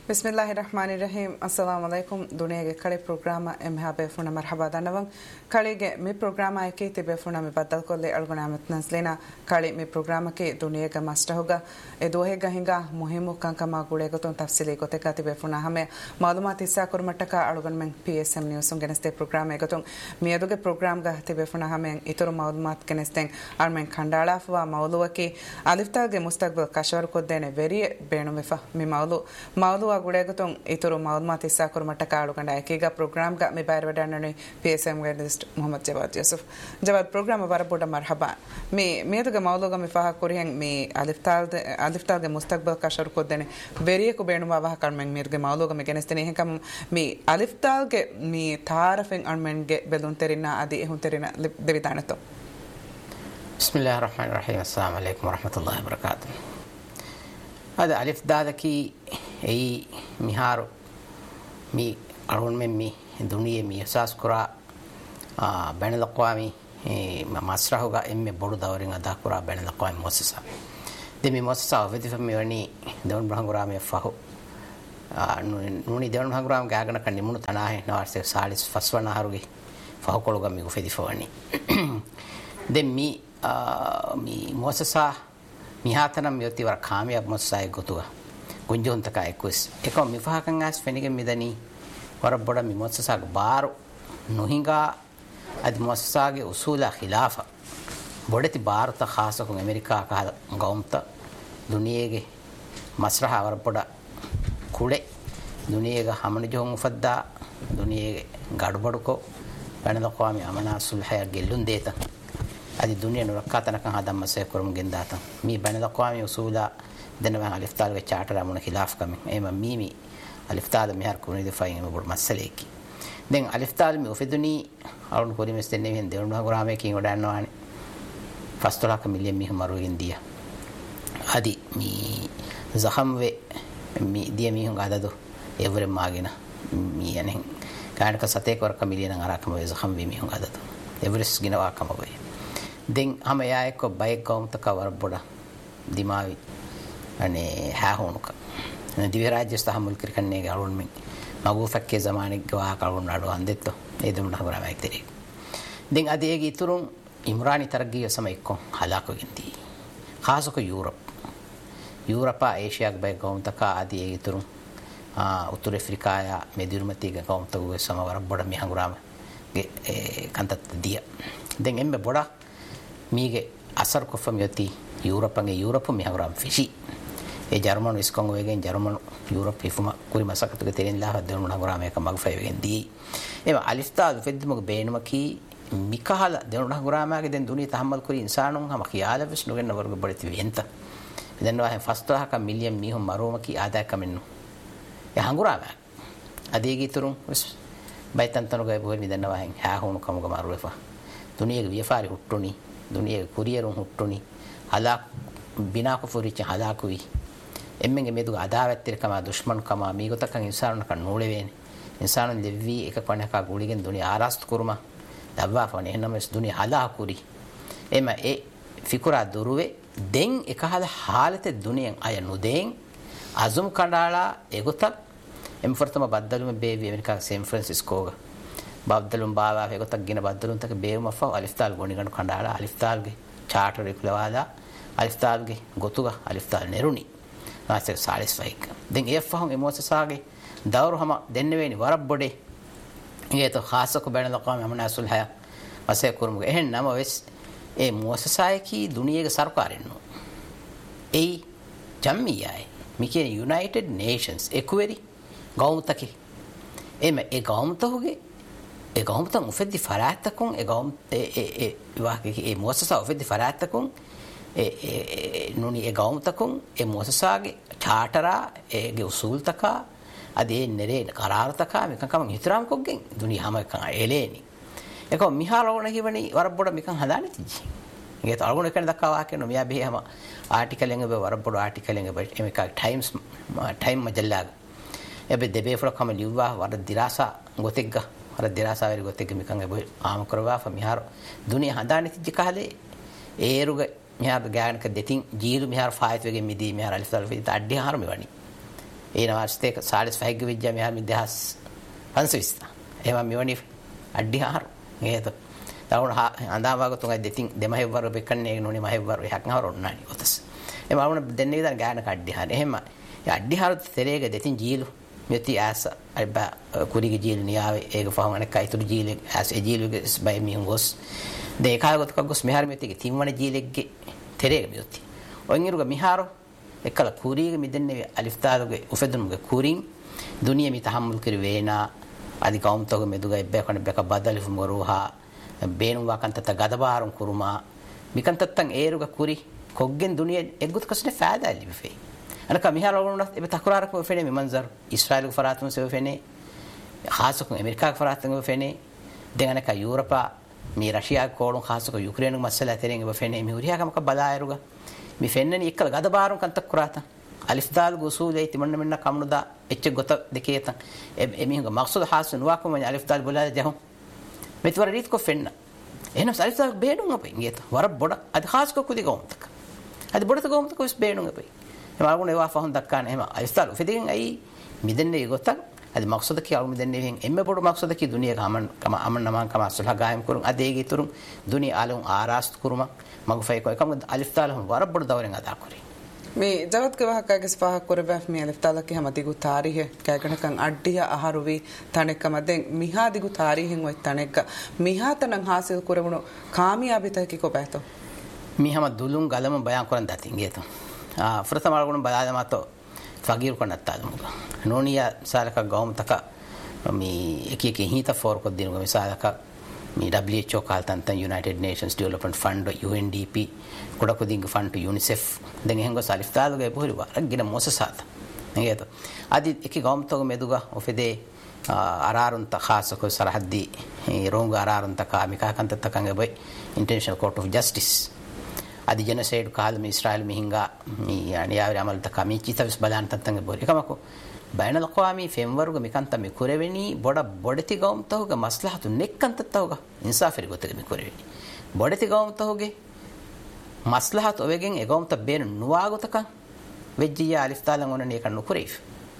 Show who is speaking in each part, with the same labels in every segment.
Speaker 1: Bismillahirrahmanirrahim. Assalamu alaikum. Duniyage kale programa MHB funa marhaba danawan. Kalege mi programa eke tibe funa mi badal kolle algonamat naslena kale mi programa ke duniyage master hoga e dohe gahinga muhimu kankama gule goton tafsili gote ka tibe funa hame malumat issa kurmataka algon men PSM news geneste programa goton mi aduge program ga tibe funa hame itoro malumat genesten armen khandala fa mawluwaki alifta ge mustaqbal kashwar ko dene veri benu mefa mi mawlu ಗುಳೆಗತೊಂ ಇತರು ಮಾಲ್ಮಾತ್ ಇಸ್ಸಾ ಕುರ್ಮಟ್ಟ ಕಾಳು ಕಂಡ ಏಕೀಗ program ಗ ಮಿ ಬೈರ್ ವಡಣ್ಣನಿ PSM ಗರ್ಲಿಸ್ಟ್ Mohammed Javad Yusuf Javad program ಬರಬೋಡ Marhaba ಮಿ ಮೇದುಗ ಮೌಲುಗ ಮಿ ಫಹಾ ಕುರಿಯಂ ಮಿ ಅಲಿಫ್ತಾಲ್ ಗೆ ಮುಸ್ತಕ್ಬಲ್ ಕ ಶರು ಕೊದ್ದೆನೆ ವೆರಿಯಕು ಬೇಣುವಾ ವಹ ಕರ್ಮೆಂ ಮಿರ್ಗೆ ಮೌಲುಗ ಮಿ ಗೆನೆಸ್ತನೆ ಹೆಕಂ ಮಿ ಅಲಿಫ್ತಾಲ್ ಗೆ ಮಿ ತಾರಫೆಂ ಅನ್ಮೆನ್ ಗೆ ಬೆದುನ್ ತೆರಿನ ಅದಿ ಹುನ್ ತೆರಿನ ದೆವಿತಾನತೋ
Speaker 2: ಬಿಸ್ಮಿಲ್ಲಾಹಿರ್ ರಹಮಾನಿರ್ ರಹೀಮ್ ಅಸ್ಸಲಾಮು ಅಲೈಕುಂ ವರಹಮತುಲ್ಲಾಹಿ ವಬರಕಾತುಹು هذا ألف دادكي أي مهارو مي أرون مي الدنيا مي أساس كرا بين الأقوامي مسرحه إمي برو دورين أدا كرا بين الأقوام مؤسسة دمي مؤسسة وفدي فمي وني دون برهنغرام يفهو نوني دون برهنغرام جاعنا كني منو تناه نوارسه سالس فسوانا هروجي فهو كلوجا مي وفدي فواني دمي مي مؤسسة මිහාතනම් යොති වර කාමියක් මොස්සයි ගොතුව ගුංජොන්තක එක්වස් එකම මිෆහකන් ඇස් ෆෙනිගෙ මිදනි වර බොඩ මි මොස්සසාග බාරු නොහිඟා අදි මොස්සසාගේ උසූලා ඛිලාෆා බොඩති ಭಾರತ ખાસකු ඇමරිකා කහ ගෞම්ත දුනියේගේ මස්රහ වර බොඩ කුඩේ දුනියේගේ හමන John උෆද්දා දුනියේගේ ගඩබඩකෝ වෙනදකවාමි අමනා සුල්හය ගෙල්ලුන් දේත adi dunia nurakata kan hadam masay kurum gendata mi banada qawami usula denwa aliftal ge charter amuna khilaf kam ema mimi aliftal mi har kuni de fayin me bur masaleki den aliftal mi ufiduni arun kori mestenne hen deunna gurame kin odanwani fastola ka million mi maru india adi mi zahamwe mi dia mi hunga dadu evre magina mi yanen kaanaka satek war ka million arakam we zahamwe mi hunga dadu everest ginawa kam we den hama yaay ko bike gaum ta cover boda dimawi ane ha honuka divi rajya stahamul kirkanne ga alun men magu fakke zamane gwa kalun nadu andetto edum nagura mai teri den adege iturun imrani targiya samayko halako ginti khaso ko europa asia ga bike gaum ta ka adege iturun uttur afrika ya medurmati ga gaum ta go samawara boda mi hangurama ge kantat dia den embe boda mige asar ko fam yoti europe mi hagram fishi e german iskong wegen german europe ifuma kuri masakatu ke terin la hadde mun hagram ek mag fay wegen di ema alifta fedmu beenuma ki mikahala de mun hagram ge den duni tahammal kuri insanun hama khiyala vis nugen warga baditi venta den wa fastla ka million mi hum maroma ki ada kamennu e hagram adegi turun baytantanu ge bohni den wa ha honu kamuga marufa duniya ge yafari huttuni duniya kuriyerun huttuni hala bina ko furicha hala kui emmenge meduga adawattir kama dushman kama migotakan insanu kan nolevene insanu levvi ekakwanaka guligen duniya arast kurma dabwa fane enames duniya hala kuri ema e fikura duruwe den ekahala halate duniyan aya nuden azum kandala egotak emfortama baddalume bevi amerika san francisco ga babdalum bawa egotak gina baddalum tak beuma fa aliftal goni ganu kandala aliftal ge charter ekulawada aliftal ge gotuga aliftal neruni ase satisfied den efahum emosasage dawru hama denneveni warabbode eto khasako benala qam amna sulha ase kurmuge ehen nama wes e muassasai ki duniyege sarkarinno ei jammiyai mikene united nations equity gaumtaki ema e gaumtahuge e gaumtan ufeddi faratakun e gaum e wahke e muassasa ufeddi faratakun nuni e gaumtakun e muassasage chartera e ge usultaka ade nere qarartaka mekan kam hitram koggen duniya hama kan eleni eko mihalona hivani warabboda mekan hadani tiji ege algona kan dakka wahke no miya be hama article enge be warabboda article enge be emeka times time majallaga ebe debe fro kam liwa war dirasa gotegga war dirasa veri gotegga mekan ebe am korwa fa mihar duniya hadani tiji kale eruga mihar gaanka detin jiilu mihar faayt wege midi mihar aliftal fi addi har mewani ඊනවස්තේක 45 විද්‍යා මෙහා මිදහස් 520 එම මෙවනි අඩ්ඩිහාර නේද තවුන අඳාවාගතුන් දෙතින් දෙමහෙවර බෙකන්නේ නෝනි මහෙවර එකක්නවර ඔන්නානි ඔතස් එම අවුන දෙන්නේ විතර ගාන කඩ්ඩිහාර එහෙම අඩ්ඩිහාර තෙරේක දෙතින් ජීලු මෙති ඇස අබ්බා කුරිගේ ජීලු නියාවේ ඒක ෆහමන කයිතුරු ජීලෙ ඇස ජීලුගේ ස්බයි මිහුගොස් දෙකාගත කගොස් මෙහාර මෙතිගේ තින්වන ජීලෙක්ගේ තෙරේක මෙති ඔයින්ගිරුග මිහාරෝ එකල කුරීගේ මිදන්නේ අලිෆ්තාලුගේ උෆෙදුමුගේ කුරින් දුනිය මි තහම්මුල් කිරි වේනා අදි කවුම්තෝග මෙදුගා ඉබ්බකන බක බදලිෆු මරුහා බේනු වකන්තත ගදබාරුන් කුරුමා මිකන්තත්තන් ඒරුග කුරි කොග්ගෙන් දුනිය එග්ගුත් කස්නේ ෆෑදාලි බිෆේ අනක මිහාරෝගුණත් එබ තකුරාරක ෆෙනේ මිමන්සර් ඉස්රායිල් ෆරාතුන් සෙව ෆෙනේ ખાસක ඇමරිකා ෆරාතුන් ෆෙනේ දෙගනක යුරෝපා මේ රෂියා කෝලුන් ખાસක යුක්‍රේනු මස්සලා තෙරෙන් එබ ෆෙනේ මි හුරියාකමක බලායරුග මි ෆෙන්නනි එක්කල ගදබාරුන් කන්තක් කුරාතන් අලිෆ්දාල් ගුසූලේ තිමන්න මෙන්න කමුණුදා එච්ච ගොත දෙකේතන් එමිහුග මක්සුද හාසන් වාකම අලිෆ්දාල් බොලාද ජහම් මෙතවර රීත් කො ෆෙන්න එහෙනම් අලිෆ්දාල් බේනුන් අපේ ගියත වර බොඩ අද ખાસ කො කුදි ගොම්තක අද බොඩත ගොම්තක විස් බේනුන් අපේ එමාගුණ ඒවා ෆහන් දක්කාන එහෙම අලිෆ්දාල් ෆෙදිගෙන් අයි මිදන්නේ ගොතක් අද මක්සුද කිය අලු මිදන්නේ වෙන් එම්මෙ බොඩ මක්සුද කි දුනිය ගමන් කම අමන් නමන් කම අසුලහ ගායම් කරුන් අදේගේ තුරුන් දුනිය ආලුන් ආරාස්ත කරුම මගු ෆයි කො එකම අලිෆ්දාල් වර බොඩ දවරෙන් අදා කරේ
Speaker 1: මේ ජවත් ගවහකගේ ස්පාහක් කරබැෆ් මේ අලිෆ්තාලක හැමතිගු තාරිහ කෑගණකන් අඩ්ඩිය අහරුවි තනෙක්කම දැන් මිහාදිගු තාරිහෙන් ඔය තනෙක්ක මිහාතනන් හාසිල් කරවුණු කාමියාබිතකි කොබෑතෝ
Speaker 2: මිහම දුලුන් ගලම බයන් කරන් දතින් ගේතෝ ෆෘතමාලගුණ බලාදමතෝ ෆගීර් කොනත්තාලමුග නෝනියා සාලක ගෞම්තක මේ එක හිත ෆෝර් කො දිනුග මිසාලක මේ WHO කාල්තන්තන් United Nations Development Fund UNDP කොඩකො දින්ග fund UNICEF දැන් එහෙංගො සලිෆ්තාලුගේ පොහුරු වරගෙන මොසසාත නේද අදි එක ගෞම්තක මෙදුගා ඔෆෙදේ අරාරුන්ත ખાસක සරහද්දි රෝංග අරාරුන්ත කාමිකා කන්තතකංග බයි ඉන්ටර්නැෂනල් කෝට් ඔෆ් ජස්ටිස් අදි ජනසයිඩ් කාලම ඉස්රායිල් මිහිංගා මේ අනියාවේ අමල්ත කමිචිතවිස් බලාන් තත්තංග බොරි එකමකෝ බයනල් ක්වාමි ෆෙම්වර්ග මිකන්ත මේ කුරෙවෙනි බොඩති ගෞම්තෝග මස්ලහතු නෙක්කන්තතෝග ඉන්සාෆරි ගොතක මේ කුරෙවෙනි බොඩති ගෞම්තෝගේ මස්ලහත් ඔවගෙන් එගොම්ත බේන නුවාගොතක වෙජ්ජියා අලිෆ්තාලන් ඔනනේ එක නුකුරේෆ්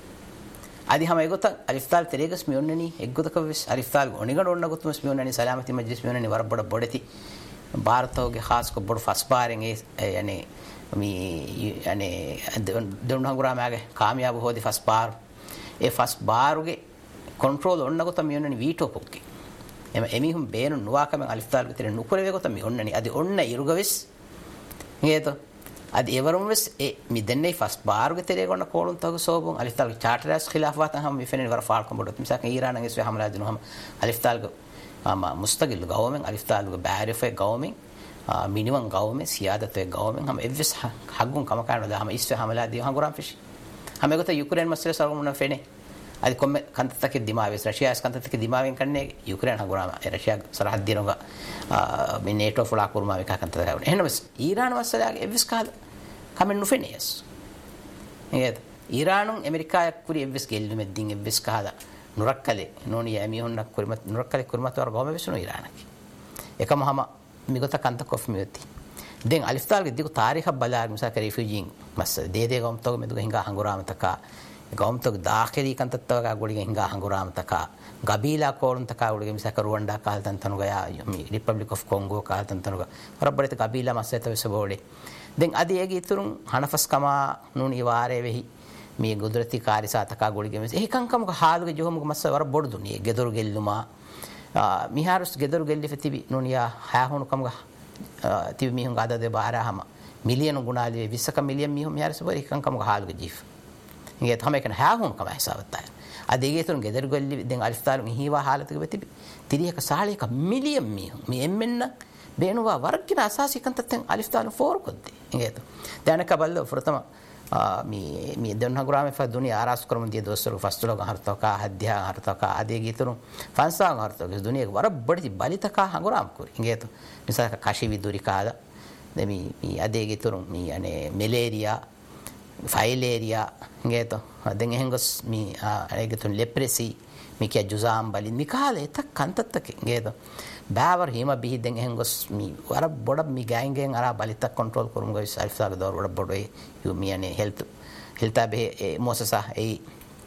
Speaker 2: අදි හැම එගොත අලිෆ්තාල් තෙරේගස් මියොන්නනි එගොතක විස් අලිෆ්තාල් ඔනිගඩ ඔන්නගොතුමස් මියොන්නනි සලාමති මජ්ලිස් මියොන්නනි වර බොඩති ಭಾರತෝගේ ખાસ કો බොඩ ෆස් පාරෙන් ඒ යන්නේ මේ යන්නේ දුන්හංගුරාමගේ කාමියාබ හොදි ෆස් පාර ඒ ෆස් බාරුගේ කන්ට්‍රෝල් ඔන්නගොත මියොන්නනි වීටෝ පොක්කේ එම එමිහුම් බේන නුවාකම අලිෆ්තාල් විතර නුකුරේ ගොත මියොන්නනි අදි ඔන්න ඉරුගවිස් නේද අද එවරුම් වෙස් ඒ මිදන්නේ ෆස් බාරුගේ තෙරේ ගොන්න කෝලුන් තග සෝබුන් අලිෆ්තාල් චාටරස් ඛිලාෆ වතන් හැම විෆෙනේ වර ෆාල් කොඹොඩ මිසක් ඊරානන් එස් හමලා දිනුහම අලිෆ්තාල් මුස්තගිල් ගවමෙන් අලිෆ්තාල් බෑරිෆේ ගවමෙන් මිනිමම් ගවමෙන් සියාදතේ ගවමෙන් හැම එවස් හග්ගුන් කම කරන දාම ඉස්ස හමලා දී හංගුරම් ෆිෂ් හැම ගොත යුක්‍රේන් මස්ලේ සරුමුන ෆෙනේ අද කොම්ම කන්තතක දිමාවෙස් රෂියාස් කන්තතක දිමාවෙන් කන්නේ යුක්‍රේන් හංගුරම රෂියා සරහත් දිනෝග මේ නේටෝ ෆුලා කුරුමා විකා කන්තතක එහෙනම් ඊරාන වස්සලාගේ එවස් කාල කමෙන් නුෆෙනියස් නේද ඊරානුන් ඇමරිකායක් කුරි එවස් ගෙල්ලු මෙද්දින් එවස් කාලා නුරක්කලේ නෝනිය එමිහොන්නක් කුරිමත් නුරක්කලේ කුරිමත් වර ගොම විසුණු ඊරානකි එකම හැම මිගත කන්ත කොෆ් මියති දැන් අලිෆ්තාල්ගේ දිගු තාරිඛ බලාර මුසා රිෆියුජින් මස් දේදේ ගොම්තෝග මෙදුග හිඟා හංගුරාම තකා ගොම්තෝග දාඛිලි කන්තත්තවක ගොඩිගෙ හිඟා හංගුරාම තකා ගබීලා කෝරුන් තකා ගොඩිගෙ මිසා කරුවන්ඩා කාල්තන් තනුග යා රිපබ්ලික් ඔෆ් කොංගෝ කාල්තන් තනුග රබ්බරිත ගබීලා මස්සෙත වෙසබෝලේ දැන් අදී ඒගේ ඉතුරුන් හනෆස් කමා නුනි වාරේ වෙහි මේ ගුදරති කාරිසාතකා ගොඩිගෙ මිස ඒකංකමක හාලුගේ ජොහමුක මස්ස වර බොඩු දුනියේ ගෙදරු ගෙල්ලුමා මිහාරුස් ගෙදරු ගෙල්ලි ෆතිබි නුනියා හාහුණු කමග තිබි මිහුන් ගාද දෙ බාරහම මිලියන ගුණාලි 20 මිලියන් මිහුන් මිහාරුස් වර ඒකංකමක හාලුගේ ජීෆ් ඉගේ තමයි කන හාහුණු කම හිසාවත්තය අදේගේ තුන් ගෙදරු ගෙල්ලි දැන් අලිෆ්තාලු හිවා හාලතක වෙතිබි තිරියක සාලයක මිලියන් මිහුන් මේ එම්මෙන්න බේනුවා වර්ගින අසාසි කන්තෙන් අලිෆ්තාලු ෆෝර් කොද්දි ඉගේ දැනක බල්ල ෆෘතම මේ දෙන්නගුරාමේ ෆ දුනිය ආරාස් කරමු දිය දොස්සරු ෆස්තුලක හර්තක හද්දියා හර්තක ආදී ගීතුරු ෆන්සා හර්තක දුනිය වර බඩති බලිතක හංගුරාම් කුරි ඉංගේතු මිසක කාශි විදුරි කාලා දෙමි මේ ආදී ගීතුරු මේ අනේ මැලේරියා ෆයිලේරියා ඉංගේතු දැන් එහෙංගස් මේ ඒගතුන් ලෙප්‍රෙසි මේ කිය ජුසාම් බලි මිකාලේ තක් කන්තත්තක ඉංගේතු බෑවර හිම බිහි දැන් එහෙංගස් මේ වර බොඩ මේ ගෑන්ගෙන් අර බලිතක් කන්ට්‍රෝල් කරුම් ගොයි සල්ෆාග දවර වඩ බොඩේ you මියනේ health hilta be muassasa ei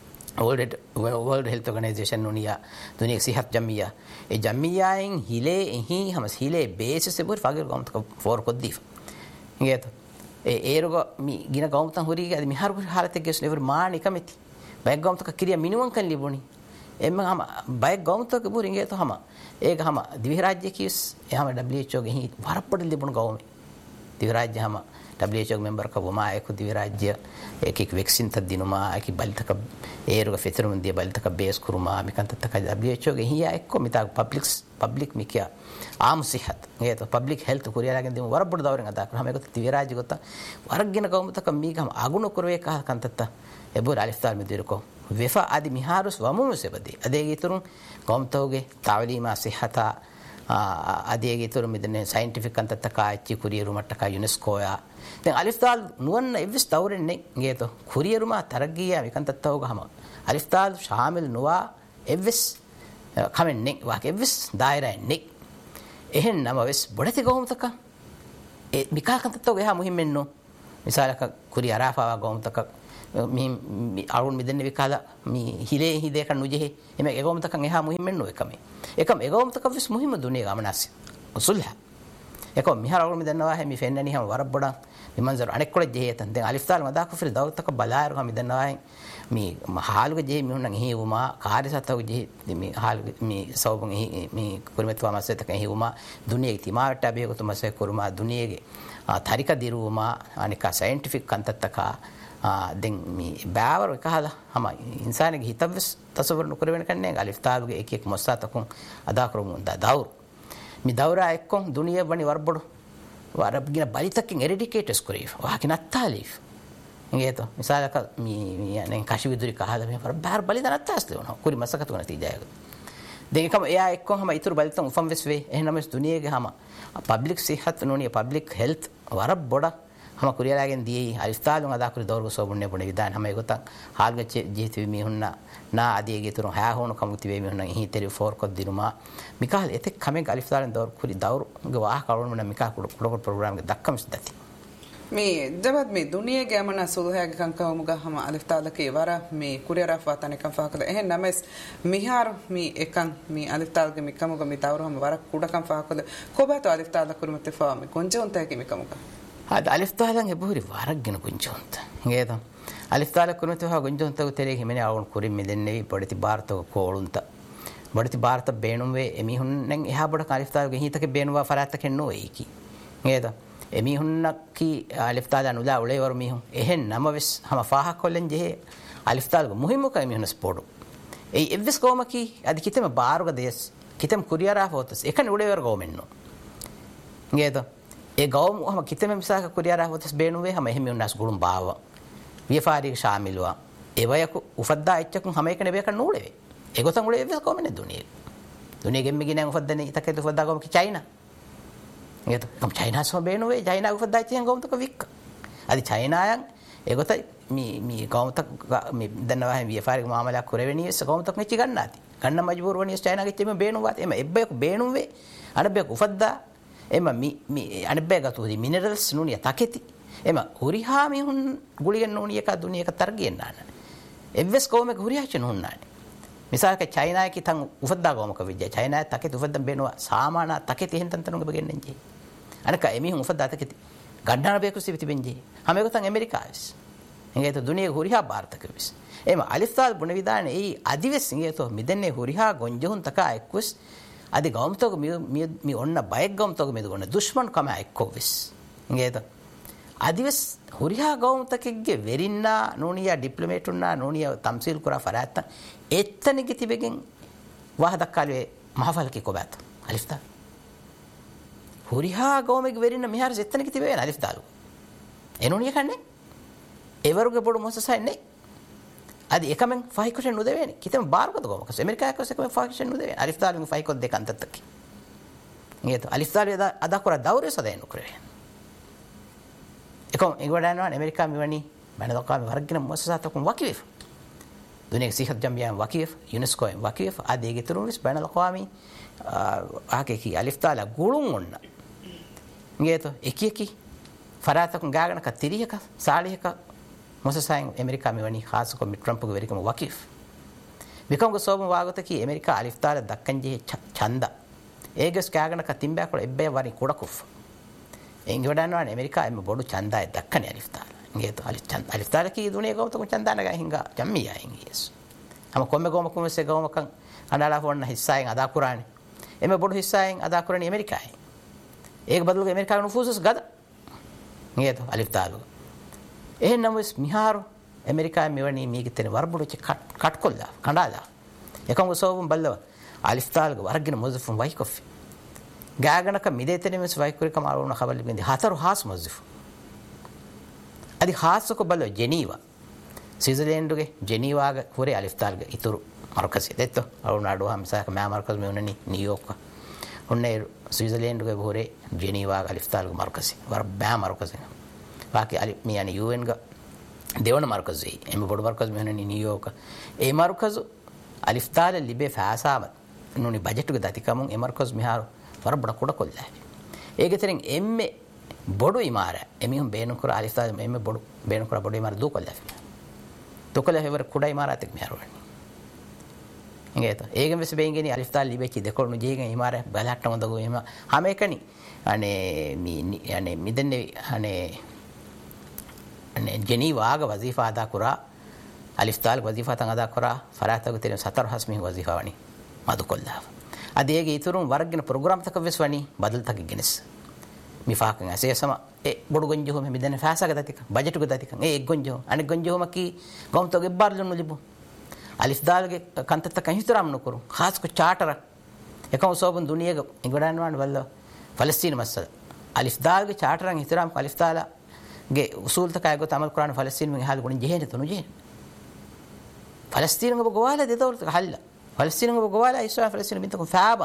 Speaker 2: World Health Organization nunia dunia sihat jamia e jamia in hile hi hamas hile basis se bur fagir gom to for kodif ngeto e erogo mi gina gom tan hori adi mi har halate ges never maani kameti bag gom to kiriya minimum kan libuni emma hama bag gom to bur ngeto hama ega hama divi rajya kis e hama WHO ge hi warapad libun gom divi rajya hama WHO member ka wama ek divi rajya ek vaccine tadinuma ek baltaka eruga fitrum dia baltaka base kuruma mikanta taka WHO ge hiya ekko mita public mikia am sihat ngeto public health kuriya lagen dim warabud dawren ada kar hame divi rajya gota waragina gawmutaka migam agunu kurwe ka kantatta ebur aliftar medirko vefa adi miharus wamumu sebadi adege turun gawmtoge tawlima sihata adege turun midne scientific kantatta ka achi kuriyeru mattaka UNESCO ya දැන් අලිෆ්තාල් නුවන්න එවිස් තවරෙන්නේ නේතෝ කුරියරුමා තරගියා විකන්තත්තවග හම අලිෆ්තාල් ශාමිල් නුවා එවිස් කමෙන්නේ වාක එවිස් දායරන්නේ එහෙන් නම වෙස් බොඩති ගොමුතක ඒ මිකාකන්තත්තවග එහා මුහිම්මෙන්නෝ මිසාලක කුරිය අරාෆාවා ගොමුතක මි අරුන් මිදෙන්නේ විකාලා මි හිලේ හිදේ කන් නුජෙහි එමෙ එගොමුතකන් එහා මුහිම්මෙන්නෝ එකම එගොමුතක වෙස් මුහිම්ම දුනේ ගමනස් උසුල්හ එකම මිහාර අරුන් මිදන්නවා හැමි ෆෙන්නනි හැම වරබ්බඩන් منظر أنا كل جهة تندين ألف تال ما داكو في الدولة تك بلاير هم يدنا واي مي حال وجه مي هنا هي وما كارثة توجه مي حال مي صوب مي كرمت وما سيتك هي وما دنيا اجتماع تابعه كتوم سيك كرما دنيا تاريخ ديرو وما أنا كا scientific كنت تكا دين مي باور وكهذا هم إنسان اللي يتبس تصور نكرمين كنّه ألف تال وجه إيك مصا تكون أداكرمون دا داور مي دورة إيكون دنيا بني وربڑو warabgina balitakin eradicators kurif wakin attalif ngeto misalaka mi nen kashviduri kahada me par bar balidan attasle ona kuri masakatu na tijaga denge kam ya ekkon hama itur balitan ufam vesve ehnames duniyege hama public sihat noni public health warab boda hama kuriyalagen diyi aliftalun ada kuri dawrgo sobunne bone vidan hama egotan halga jehtu mi hunna na adiyege turun ha hono kamuti ve mi hunna hi teri for kod dinuma mikal etek kame aliftalun dawr kuri dawr ge wah karun mena mikal kulo program ge dakkam sidati
Speaker 1: me jabad me duniya ge amana sulhage kanka muga hama aliftalake wara me kuriyara fatane kan faakala ehen names mihar me ekan me aliftalge me kamuga me dawr hama wara kuda kan faakala kobato aliftalak kurumate fa me konjonta ge me kamuga
Speaker 2: هذا ألف تالا يبوري وارجنا كنجونت هذا ألف تالا كنت هو كنجونت وتريه مني أول كوري مدني بدرتي بارتو كولونت بدرتي بارت بينهم وإميهن نعم إيه بدر ألف تالا كهي تك بينهم وفرات كنوا إيكي هذا إميهن نكى ألف تالا نولا ولا ورميهم إهن نما بس هم فاها كلن جه ألف تالا مهم كإميهن سبورو أي إبس قوما كي أدي كتير بارو كديس كتير كوريا رافوتس إكان ولا ورقومنو هذا ඒ ගෞම හම කිතෙම මිසක කුරියාරා හොතස් බේනුවේ හැම එහෙම උන්නස් ගුරුම් බාව වියෆාරික ශාමිලුවා එවයක උෆද්දා එච්චකුන් හැම එක නෙබේක නූලේ ඒගොතන් උලේ එවස් කොමනේ දුනියේ ගෙම්මි ගිනන් උෆද්දනේ ඉතකේ උෆද්දා ගොම කි China ඒත කම් China සම බේනුවේ චයිනා උෆද්දා තියන් ගොම තක වික්ක අදි චයිනායන් ඒගොත මි ගොම තක මි දන්නවා හැම වියෆාරික මාමලයක් කරවෙනියස් ගොම තක මෙච්චි ගන්නාති ගන්න මජබූර් වනියස් චයිනා ගෙච්චෙම බේනුවාත් එම එබ්බයක බේනුවේ අනබ්බයක උෆද්දා එම මි අනබ්බයගතු හරි මිනරල්ස් නුනිය තකෙති එම හුරිහා මිහුන් ගුලියෙන් නුනියක දුනියක තරගියන්නාන එවස් කොමක හුරිහාචන හුන්නානි මිසාක චයිනායක තන් උෆද්දා ගොමක විජ්ජ චයිනාය තකෙති උෆද්දම් බේනවා සාමාන තකෙති හෙන්තන් තනුග බගෙන්නන්ජි අනක එමිහුන් උෆද්දා තකෙති ගණ්ඩාන බේකු සිවිති බෙන්ජි හැමෙකතන් ඇමරිකාස් එංගේත දුනිය හුරිහා ಭಾರತකවිස් එම අලිස්තාල් බුණ විදාන ඒ අදිවෙස් එංගේතෝ මිදන්නේ හුරිහා ගොන්ජහුන් තකා එක්වස් අද ගෞමතක මි ඔන්න බයෙක් ගෞමතක මෙද ගොන්න දුෂ්මන් කම එක්කොවිස් නේද අදිවස් හුරිහා ගෞමතකෙක්ගේ වෙරින්නා නෝනියා ඩිප්ලොමේට් උන්නා නෝනියා තම්සීල් කුරා ෆරාත්ත එත්තනික තිබෙගෙන් වහදක්කාලේ මහෆල්කි කොබත් අලිෆ්තා හුරිහා ගෞමෙක් වෙරින්න මිහාර එත්තනික තිබෙන අලිෆ්තාලු එනෝනියා කන්නේ එවරුගේ පොඩු මොසසයින්නේ අද එකමෙන් ෆයිකොෂන් නුදෙවෙනි කිතම බාරකද ගොමක ඇමරිකායක එකමෙන් ෆයිකොෂන් නුදෙවෙනි අලිෆ්තාලෙන් ෆයිකොත් දෙක අන්තත්තකි නේද අලිෆ්තාලේ අදා කර දවරේ සදෙන්නු කරේ එකම ඉගවඩනවා ඇමරිකා මෙවනි බණදකාම වර්ගින මොසසතකුම් වකිවෙ දුනියක සිහත් ජම්බියන් වකිවෙ යුනෙස්කෝ වකිවෙ ආදීගේ තුරුනිස් බණදකාමි ආකේකි අලිෆ්තාලා ගුළුන් ඔන්න නේද එකියකි ෆරාතකුම් ගාගනක තිරියක සාලියක මොසසයින් ඇමරිකා මෙවැනි ખાસ කො මිට්‍රම්පුගේ වෙරිකම වකීෆ් විකම්ග සෝබම වාගතකි ඇමරිකා අලිෆ්තාල දක්කන්ජේ ඡන්ද ඒගස් කෑගනක තිම්බෑකොළ එබ්බේ වරි කුඩකුෆ් එංගවඩන්වාන ඇමරිකා එම බොඩු ඡන්දය දක්කනේ අලිෆ්තාල නේද අලිෆ්තාල කී දුනේ ගෞතම ඡන්දානග හින්ගා ජම්මියා හින්ගියස් අම කොම්මෙ ගොම කුමසේ ගොමකන් අඩාලා ෆොන්න හිස්සායෙන් අදා කුරානේ එම බොඩු හිස්සායෙන් අදා කුරානේ ඇමරිකායි ඒක බදලුග ඇමරිකාගේ නුෆූසස් ගද නේද අලිෆ්තාල එහෙනම් මිහාරු ඇමරිකා මෙවැනි මීගිතේ වරබුඩුච කට්කොල්ලා කණ්ඩාලා එකම සෝබම් බල්ලව අලිෆ්තාල්ග වර්ගින මොසෆුන් වයිකොෆ් ගාගනක මිදේතනේ මෙස් වයිකුරිකම ආරුණ خبرලි බින්දි හතරු හාස් මොසෆ් අදි හාස්ක බල්ල ජෙනීවා ස්විට්සර්ලන්ඩ්ගේ ජෙනීවාගේ කුරේ අලිෆ්තාල්ග ඉතුරු මර්කසෙ දෙත්තෝ ආරුණ අඩෝ හම්සාක මෑ මර්කස් මෙවුනනි නියෝර්ක් ඔන්නේ ස්විට්සර්ලන්ඩ්ගේ කුරේ ජෙනීවාගේ අලිෆ්තාල්ග මර්කසෙ වර බෑ මර්කසෙ बाकी अली मियानी यूएन का देवन मरकज़ है एम बड़ मरकज़ में ने न्यूयॉर्क ए मरकज़ अलिफ्ताल लिबे फासाम नुनी बजट के दाति कम ए मरकज़ में हार वर बड़ कोड कोल्ला एगे तेरें एम बड़ो इमार एम हम बेन कर अलिफ्ताल एम बड़ बेन कर बड़ो इमार दो कोल्ला वर कोड इमारत में हार इंगे तो एगे में से बेंगे नि अलिफ्ताल लिबे की देखो नु जेगे इमार बलाट न दगो एम हमें कनी अने मी अने मिदने अने ජෙනීවාග වසීෆා අදා කුරා අලිෆ්තාල් වසීෆා තන් අදා කුරා ෆරාතග තෙන සතර හස්මි වසීෆා වනි මදු කොල්ලා අදේගේ ඉතුරුම් වර්ගින ප්‍රෝග්‍රෑම් තක වෙස්වනි බදල් තක ගෙනස් මිෆාකන් ඇසේසම ඒ බොඩු ගොන්ජෝ මෙ මිදන ෆාසාග දතික බජටුග දතික ඒ ගොන්ජෝ අනෙ ගොන්ජෝ මකි ගොම්තෝගෙ බාර්ලුනු ලිබු අලිෆ්තාල්ගේ කන්තත කහිතරම් නුකරු ખાસ કો චාටර එකම සෝබන් දුනියක ඉගඩන්වාන් වල්ල ෆලස්තීන මස්සල අලිෆ්තාල්ගේ චාටරන් හිතරම් අලිෆ්තාලා गे उसूल तक आएगो तमल कुरान फलस्तीन में हाल गुण जेहे तो नुजे फलस्तीन को गोवाला दे दौर हल फलस्तीन को गोवाला इसरा फलस्तीन बिन तो फाबा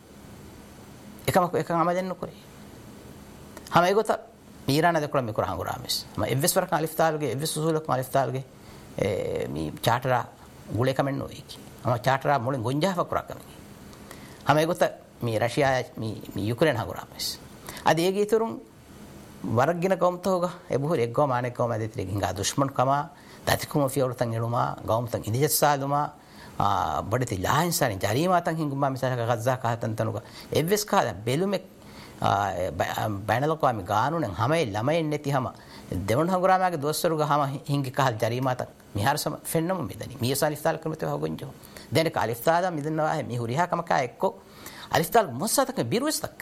Speaker 2: एकम आमजन करे हम एगो त ईरान दे कुरान में कुरान गुरामिस हम एवस वर अलिफ्ताल गे एवस उसूल का अलिफ्ताल गे मी चाटरा गुले कमेन नो एकी हम चाटरा मोले गुंजा फकुरा कमे हम एगो त मी रशिया मी यूक्रेन गुरामिस अद एगे तुरुं වරගින ගොම්තෝග එබුහර එක්ගෝ මානෙක් ගොම ඇදිතේ ගින්ගා දුෂ්මන් කම දතිකුම ෆියවරතන් එළුමා ගොම්තන් ඉදිජස්සාලුමා බඩති ලාහින්සානි ජරීමාතන් හිඟුමා මිසලක ගස්සා කහතන් තනුක එවස් කාල බෙලුමෙ බැනලකෝ මි ගානුනෙන් හැමයි ළමයි නැති හැම දෙවන හංගුරාමගේ දොස්සරුග හැම හිඟි කහල් ජරීමාතන් මිහාර සම ෆෙන්නම මෙදනි මියසාල ඉෆ්තාල් කරමතේ හොගොන්ජෝ දෙනක අලිෆ්තාලා මිදන්නවා මි හුරිහා කමකා එක්කෝ අලිෆ්තාල් මොස්සතක බිරුවස්තක්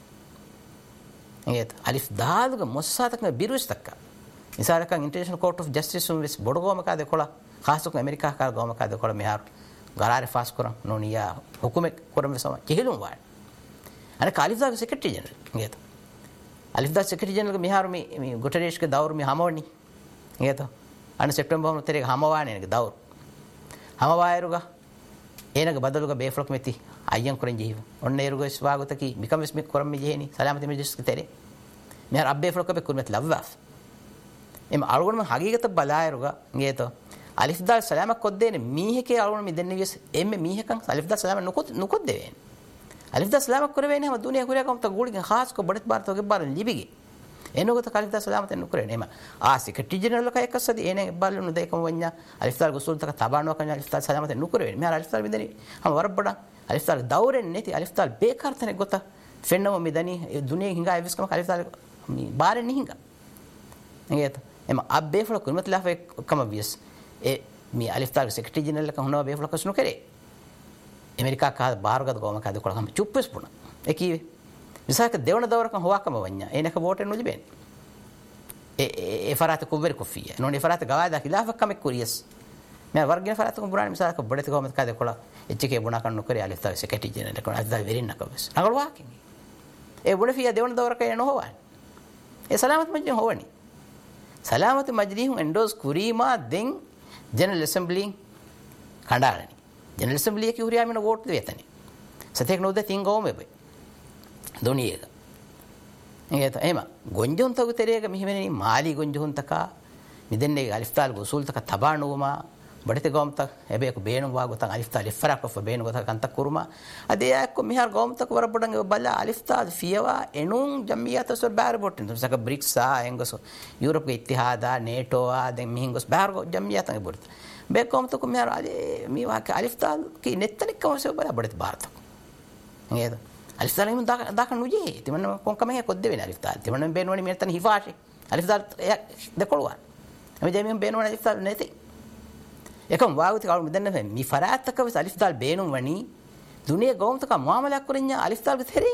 Speaker 2: ඒත් අලිෆ්දාල්ග මොස්සතක බිරුවස්තක් ඉසාරකන් ඉන්ටර්නැෂනල් කෝට් ඔෆ් ජස්ටිස් උන්විස් බොඩගෝම කා දෙකොලා ખાસුක ඇමරිකා කා ගෝම කා දෙකොලා මිහාර ගරාරේ ෆාස් කරන් නොනියා හුකුමෙ කරම සම කිහිලුම් වාඩ අර කාලිෆ්දාගේ සෙක්‍රටරි ජනරල් ඒත් අලිෆ්දා සෙක්‍රටරි ජනරල් මිහාර මේ ගොටරේෂ්ගේ දවුරු මේ හමවනි ඒත් අන සෙප්ටෙම්බර් 3 හමවානේ නේ දවුරු හමවායරුග ඒනක බදලුග බේෆ්ලොක් මෙති අයන් කරන් ජීව ඔන්න ඒරුග ස්වාගතකි මිකම් ස්මික් කරම් මේ ජේනි සලාමති මෙජස් කිතරේ මෙහර අබ්බේ ෆ්ලොක් අපේ කුර්මත් ලව්වාෆ් එම අලුගොන හගීගත බලායරුග ගේතෝ අලිෆ්දා සලාම කොද්දේන මීහකේ අලුගොන මිදෙන්නේ විස් එම්මේ මීහකන් අලිෆ්දා සලාම නුකොත් දෙවෙන් අලිෆ්දා සලාම කරවෙන්නේ හැම දුනියා කුරියා කම්ත ගුඩින් ખાસ කො බඩත් බාරතෝගේ බාර ලිබිගේ එනෝගත අලිෆ්දා සලාමත නුකරේ නෙම ආසික ටිජනල් ලක එකසදී එනේ බල්ලුන දෙකම වඤ්ඤා අලිෆ්දා ගුසුල් තක තබානවා කන අලිෆ්දා සලාමත නුකරේ මෙහර අලිෆ්දා මිදෙනි හැම වරබඩා අලිෆ්තාල් දවරෙන් නැති අලිෆ්තාල් බේකාර්තනෙ ගොත ෆෙන්නම මිදනි දුනියේ හිඟා එවිස්කම අලිෆ්තාල් මේ බාරෙන් නිහිඟා නේද එම අබ්බේ ෆ්ලොක් කුමත් ලාෆේ කම වියස් ඒ මේ අලිෆ්තාල් සෙක්‍රටරි ජනරල් එක හොනවා බේ ෆ්ලොක් කස්නු කරේ ඇමරිකා කා බාරගත ගොම කා දෙකොල කම චුප්පස් පුණ ඒ කීවේ විසාක දෙවන දවරක හොවාකම වඤ්ඤා එනක වෝටෙන් නුලිබෙන් ඒ ෆරාත කුබර් කොෆිය නෝනේ ෆරාත ගවාදා ඛිලාෆ කම කුරියස් मैं वर्गीय फरात को बुरान मिसाल को बड़े को मत का देखोला එච්චකේ බුණා කන්නු කරේ අලිෆ්තා සෙකටි ජෙනරල් කරන අදා වෙරින්න කවස් නගල වාකින් ඒ බුණ ෆියා දෙවන දවරක යන හොවන් ඒ සලාමත් මජ්ජින් හොවනි සලාමත් මජ්ලිහුන් එන්ඩෝස් කුරීමා දෙන් ජනරල් ඇසෙම්බලි කණ්ඩායමනි ජනරල් ඇසෙම්බලි එකේ හුරියාමින වෝට් දෙතනේ සතේක නොද තින්ගෝම වෙබයි දුනියේක ඒත එම ගොන්ජොන් තගු තෙරේක මිහිමෙනි මාලි ගොන්ජොන් තක මිදෙන්නේ අලිෆ්තාල් ගොසූල් තක තබානුවමා ಬಡತೆ ಗೋಮ್ತ ಎಬೇಕು ಬೇನು ವಾಗುತ ಅಲಿಫ್ತಾ ಲಿಫರಾಕ ಫ ಬೇನು ಗೊತ ಕಂತ ಕುರ್ಮಾ ಅದೇ ಯಾಕೋ ಮಿಹಾರ್ ಗೋಮ್ತ ವರ ಬಡಂಗ ಬಲ್ಲ ಅಲಿಫ್ತಾ ಫಿಯವಾ ಎನುಂ ಜಮಿಯಾತ ಸರ್ ಬಾರ್ ಬೊಟ್ಟಿನ್ ಸಕ ಬ್ರಿಕ್ಸ್ ಆ ಎಂಗಸೋ ಯುರೋಪ್ ಗೆ ಇತ್ತಿಹಾದ ನೇಟೋ ಆ ದೆ ಮಿಹಿಂಗಸ್ ಬಾರ್ ಜಮಿಯಾತ ಗೆ ಬೊಡ್ತ ಬೇಕು ಗೋಮ್ತ ಕು ಮಿಹಾರ್ ಅಲಿ ಮಿ ವಾಕ ಅಲಿಫ್ತಾ ಕಿ ನೆತ್ತನಿಕ ವಸ ಬಲ ಬಡತೆ Bharat ngeda alifdal himun dakan nuje timanna kon kame kodde wen alifdal timanna beenwani men tan hifashi alifdal de kolwa ame jemi beenwani alifdal neti ekam waaguti kalu midanna fe mi faraataka wes alifdal beenum wani duniya gomtaka muamala kurinya alifdal ge therin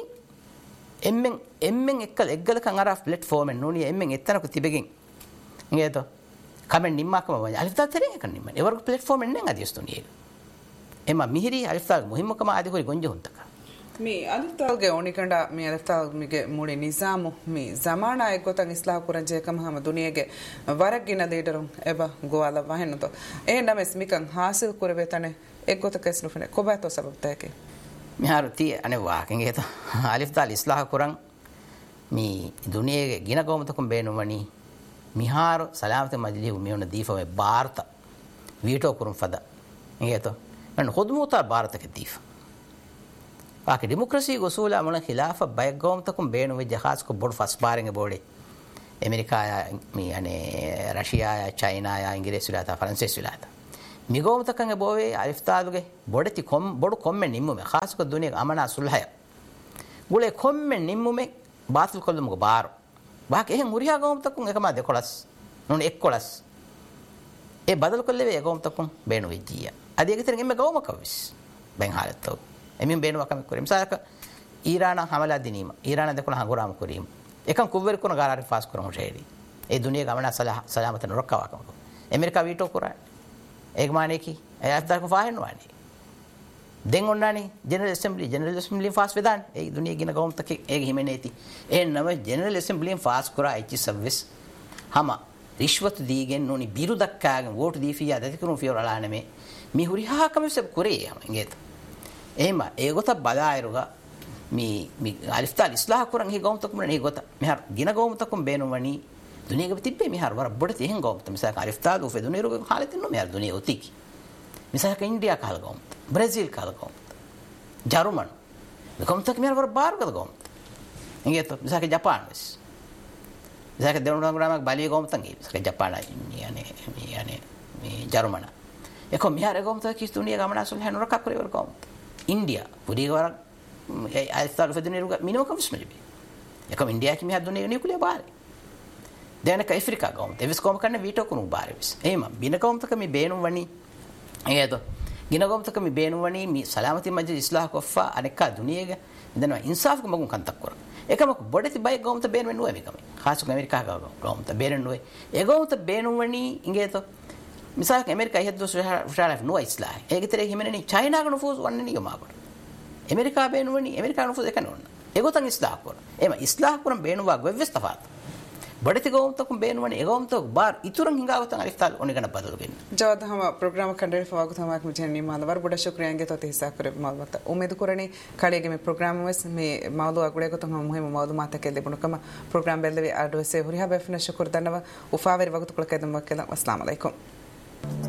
Speaker 2: emmen eggala kan ara platform en noni emmen ettanaku tibegen ngeda kamen nimmakama wani alifdal therin kan nimman ever platform en nen adiyus duniya ema mihiri alifdal muhimmukama adi hori gonje huntaka
Speaker 1: mi aliftalge onikanda mi aliftal mige muli nizamu mi zamana egotan islah kuranje kam hama duniyege waragina deederun eba goala wahenno ehna mes mikan hasil kurave tane egota kesnu fene kobato sabab take
Speaker 2: mi haruti ane waken eto aliftal islah kuran mi duniyege gina gomatakum beenu wani miharu salamate majli umiyona difa me bharata veto kurun fada eto man khudmuta bharata ke difa बाकी democracy गोसूल अमल खिलाफ बैगोम तक बेनु वे जहाज को board फस बारेंगे बोर्डे America या यानी Russia या China या इंग्लिश विलाता फ्रांसिस विलाता मिगोम तक के बोवे अलिफ्तादुगे बोर्डे ति बोर्ड कोम में निम्मु में खास को दुनिया अमना सुलह गुले कोम में निम्मु में बातल को मुग बार बाकी हे मुरिया गोम तक एकमा देखोलस नोन एक्कोलस ए बदल को लेवे गोम तक बेनु वे जिया अदे के तरगे में गोम कविस बें हालत तो එමින් බේනුවකම කුරීම සාක ඊරාන හමලා දිනීම ඊරාන දෙකොන හගුරාම කුරීම එකම් කුවර් කොන ගාරාරි ෆාස් කරමු ෂේරි ඒ දුනිය ගමන සලාමත නරකවකම ඇමරිකා වීටෝ කරා ඒක මානේ කි එයාත් දක්ම ෆාහෙන් වන්නේ දෙන් ඔන්නානි ජෙනරල් ඇසෙම්බලි ෆාස් වෙදාන් ඒ දුනිය ගින ගොම් තක ඒක හිමෙනේති ඒ නම ජෙනරල් ඇසෙම්බලි ෆාස් කරා එච් සර්විස් හම රිෂ්වත් දීගෙන් නෝනි බිරු දක්කාගෙන වෝට් දීෆියා දතිකුරු ෆියරලානේ මේ මිහුරි හාකම සබ් කුරේ හමගෙත එහෙම ඒගොත බදායරුග මේ අලිෆ්තාල් ඉස්ලාහ කරන් හි ගොම් තකුම නේ ගොත මෙහර ගින ගොම් තකුම බේනු වනි දුනියක තිබ්බේ මෙහර වර බොඩ තෙහෙන් ගොම් ත මිසක අලිෆ්තාල් උෆේ දුනියරුග حالت නෝ මෙහර දුනිය ඔතිකි මිසක ඉන්දියා කාල ගොම් බ්‍රාසීල් කාල ගොම් ජර්මන් ගොම් තක මෙහර වර බාරුග ගොම් ඉංගෙත මිසක ජපාන් වෙස් මිසක දෙවුණා ග්‍රාමක් බාලිය ගොම් තංගි මිසක ජපාන යන්නේ මේ ජර්මන එකෝ මෙහර ගොම් තක කිස් දුනිය ගමන අසල් හැන රකක් කරේ වර ගොම් इंडिया पूरी गवर आइस्ताल फदने रुगा मिनो का विस्मय भी एकम इंडिया की में दुनिया न्यूक्लियर बार देने का अफ्रीका गांव देविस कॉम करने वीटो को बार विस एमा बिन कॉम तक में बेनु वनी ये तो गिन कॉम तक में बेनु वनी मी सलामती मस्जिद इस्लाह को फा अनेका दुनिया के देन इंसाफ को मगुन कंतक कर एकम को बड़े बाय गांव त बेनु नुवे मिकम खास को अमेरिका का गांव त बेनु नुवे ए गांव त बेनु वनी इंगे तो मिसाल अमेरिका हे दो सुशाल नो इस्लाह एक तरह हिमने चाइना का नफूस वन्ने नहीं माबड़ अमेरिका बेनुवनी अमेरिका नफूस एकन वन्न एगो तंग इस्लाह कर एमा इस्लाह करम बेनुवा व्यवस्थाफात बड़ती गोम तक बेनुवनी एगोम तक बार इतुरं हिंगा तंग अलिफ्ताल ओनिगन बदल गेन
Speaker 1: जवाद हम प्रोग्राम कंडे फवागु थमाक मुझे नि मालवर बड़ा शुक्रिया अंगे तो हिस्सा करे मालूमात उम्मीद करनी कड़ेगे में प्रोग्राम में मालू अगुड़े को तो हम मुहिम मालूमात के ले बुनकम प्रोग्राम बेलवे आडो से हुरिया बेफना शुक्र दनवा उफावेर वक्त को कदम वकला अस्सलाम वालेकुम